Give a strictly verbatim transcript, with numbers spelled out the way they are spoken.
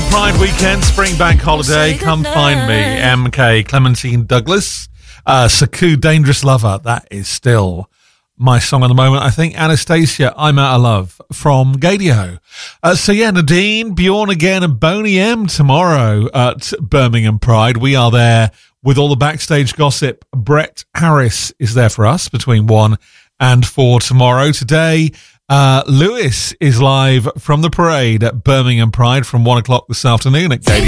Pride weekend, spring bank holiday, come find me. M K, Clementine Douglas, uh, Saku, Dangerous Lover. That is still my song at the moment, I think. Anastasia, I'm Out of Love from Gadio. Uh, so yeah, Nadine, Bjorn again, and Boney M tomorrow at Birmingham Pride. We are there with all the backstage gossip. Brett Harris is there for us between one and four tomorrow. Today, uh, Lewis is live from the parade at Birmingham Pride from one o'clock this afternoon at Gadio.